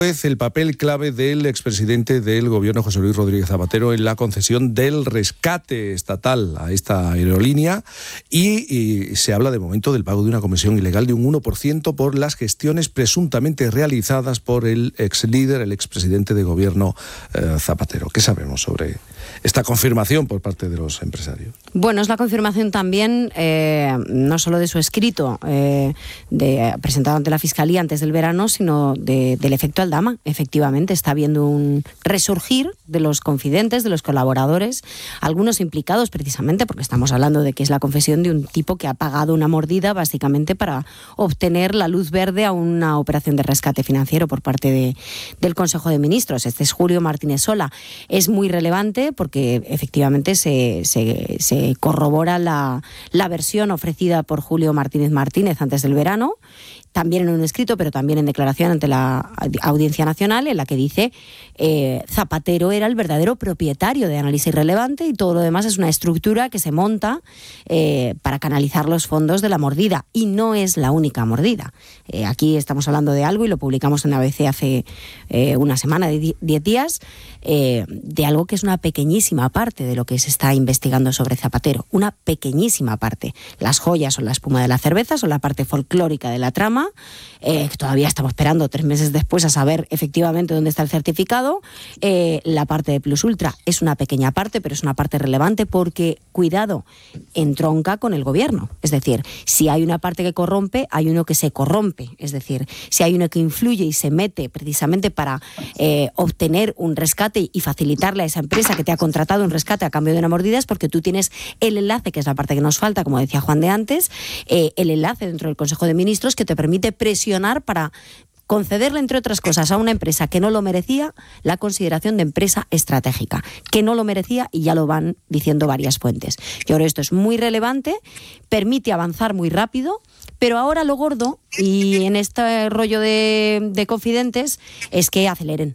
El papel clave del expresidente del gobierno, José Luis Rodríguez Zapatero, en la concesión del rescate estatal a esta aerolínea y se habla de momento del pago de una comisión ilegal de un 1% por las gestiones presuntamente realizadas por el exlíder, el expresidente de gobierno Zapatero. ¿Qué sabemos sobre esta confirmación por parte de los empresarios? Bueno, es la confirmación también no solo de su escrito presentado ante la Fiscalía antes del verano, sino del efecto Aldama. Efectivamente, está habiendo un resurgir de los confidentes, de los colaboradores, algunos implicados precisamente porque estamos hablando de que es la confesión de un tipo que ha pagado una mordida básicamente para obtener la luz verde a una operación de rescate financiero por parte del Consejo de Ministros. Este es Julio Martínez Sola. Es muy relevante porque efectivamente se corrobora la versión ofrecida por Julio Martínez antes del verano, también en un escrito, pero también en declaración ante la Audiencia Nacional, en la que dice Zapatero era el verdadero propietario de Análisis Relevante y todo lo demás es una estructura que se monta para canalizar los fondos de la mordida. Y no es la única mordida. Aquí estamos hablando de algo, y lo publicamos en ABC hace una semana, de 10 días, de algo que es una pequeñísima parte de lo que se está investigando sobre Zapatero. Una pequeñísima parte. Las joyas son la espuma de la cerveza, son la parte folclórica de la trama. Todavía estamos esperando 3 meses después a saber efectivamente dónde está el certificado. La parte de Plus Ultra es una pequeña parte, pero es una parte relevante porque, cuidado, entronca con el gobierno. Es decir, si hay una parte que corrompe, hay uno que se corrompe. Es decir, si hay uno que influye y se mete precisamente para obtener un rescate y facilitarle a esa empresa que te ha contratado un rescate a cambio de una mordida, es porque tú tienes el enlace, que es la parte que nos falta, como decía Juan de antes, el enlace dentro del Consejo de Ministros que te permite presionar para concederle, entre otras cosas, a una empresa que no lo merecía, la consideración de empresa estratégica, que no lo merecía, y ya lo van diciendo varias fuentes. Yo creo que esto es muy relevante, permite avanzar muy rápido, pero ahora lo gordo, y en este rollo de confidentes, es que aceleren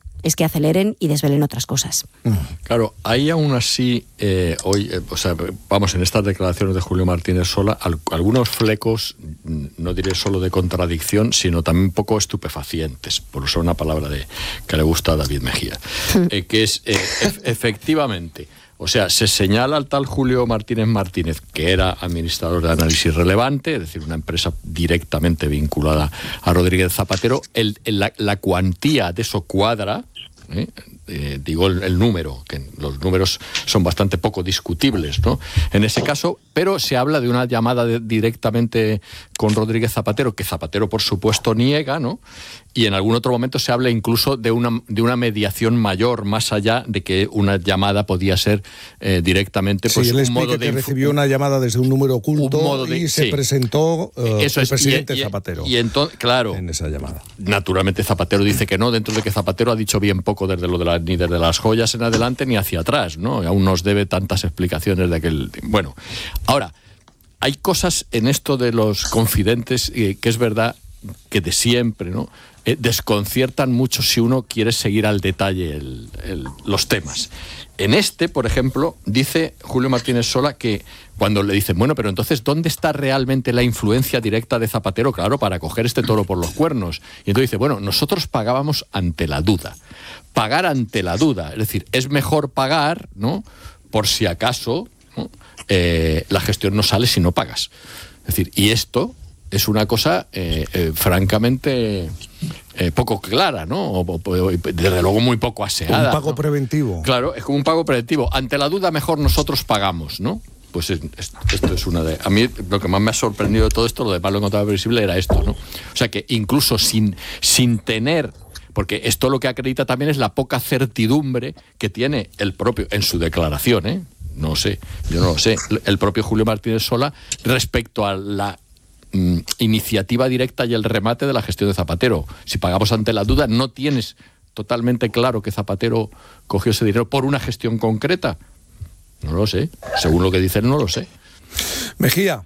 y desvelen otras cosas. Claro, ahí aún así, hoy, vamos, en estas declaraciones de Julio Martínez Sola, algunos flecos, no diré solo de contradicción, sino también un poco estupefacientes, por usar una palabra que le gusta a David Mejía, que es, efectivamente, o sea, se señala al tal Julio Martínez, que era administrador de Análisis Relevante, es decir, una empresa directamente vinculada a Rodríguez Zapatero. La cuantía de eso cuadra, digo el número, que los números son bastante poco discutibles, ¿no? En ese caso, pero se habla de una llamada directamente con Rodríguez Zapatero, que Zapatero por supuesto niega, ¿no? Y en algún otro momento se habla incluso de una mediación mayor, más allá de que una llamada podía ser directamente, pues, él un modo de... que recibió una llamada desde un número oculto y se presentó el presidente Zapatero. Y entonces, claro, en esa llamada. Naturalmente Zapatero dice que no, dentro de que Zapatero ha dicho bien poco desde ni desde las joyas en adelante ni hacia atrás, ¿no? Aún nos debe tantas explicaciones de aquel... Bueno, ahora, hay cosas en esto de los confidentes que es verdad que de siempre, ¿no? Desconciertan mucho si uno quiere seguir al detalle los temas. En este, por ejemplo, dice Julio Martínez Sola que cuando le dicen, bueno, pero entonces, ¿dónde está realmente la influencia directa de Zapatero, claro, para coger este toro por los cuernos? Y entonces dice, bueno, nosotros pagábamos ante la duda. Pagar ante la duda, es decir, es mejor pagar, ¿no?, por si acaso, ¿no?, la gestión no sale si no pagas. Es decir, y esto es una cosa francamente poco clara, ¿no? O desde luego muy poco aseada. Un pago, ¿no?, preventivo. Claro, es como un pago preventivo. Ante la duda, mejor nosotros pagamos, ¿no? Pues esto es una de... A mí lo que más me ha sorprendido de todo esto, lo demás lo encontraba previsible, era esto, ¿no? O sea que incluso sin tener... Porque esto lo que acredita también es la poca certidumbre que tiene el propio, en su declaración, no sé, yo no lo sé, el propio Julio Martínez Sola respecto a la iniciativa directa y el remate de la gestión de Zapatero. Si pagamos ante la duda, ¿no tienes totalmente claro que Zapatero cogió ese dinero por una gestión concreta? No lo sé, según lo que dicen, no lo sé. Mejía.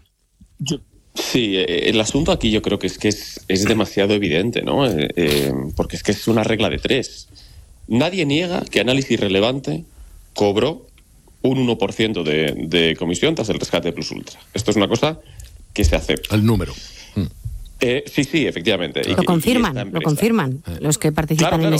Sí, el asunto aquí yo creo que es demasiado evidente, ¿no? Porque es que es una regla de 3. Nadie niega que Análisis Relevante cobró un 1% de comisión tras el rescate de Plus Ultra. Esto es una cosa que se acepta. El número. Sí, efectivamente. Lo confirman los que participan en